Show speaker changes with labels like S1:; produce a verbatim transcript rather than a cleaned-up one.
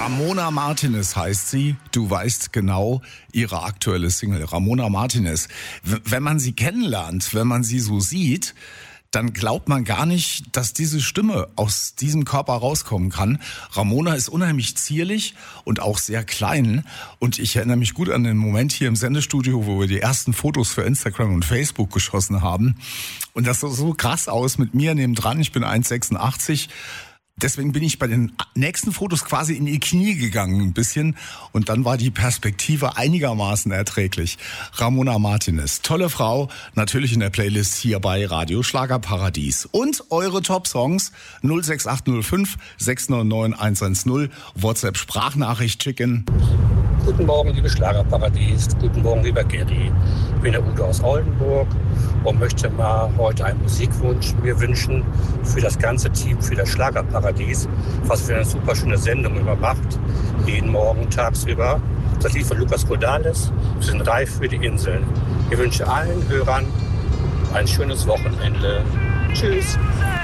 S1: Ramona Martinez heißt sie. Du weißt genau ihre aktuelle Single. Ramona Martinez. W- wenn man sie kennenlernt, wenn man sie so sieht, dann glaubt man gar nicht, dass diese Stimme aus diesem Körper rauskommen kann. Ramona ist unheimlich zierlich und auch sehr klein. Und ich erinnere mich gut an den Moment hier im Sendestudio, wo wir die ersten Fotos für Instagram und Facebook geschossen haben. Und das sah so krass aus mit mir nebendran. Ich bin eins Komma sechsundachtzig. Deswegen bin ich bei den nächsten Fotos quasi in die Knie gegangen ein bisschen und dann war die Perspektive einigermaßen erträglich. Ramona Martinez, tolle Frau, natürlich in der Playlist hier bei Radio Schlagerparadies. Und eure Top-Songs null sechs acht null fünf sechs neun neun eins eins null, WhatsApp-Sprachnachricht schicken.
S2: Guten Morgen, liebe Schlagerparadies. Guten Morgen, lieber Gary. Ich bin der Udo aus Oldenburg und möchte mal heute einen Musikwunsch mir wünschen für das ganze Team, für das Schlagerparadies, was für eine super schöne Sendung immer macht, jeden Morgen tagsüber. Das Lied von Lukas Godales, wir sind reif für die Inseln. Ich wünsche allen Hörern ein schönes Wochenende. Tschüss.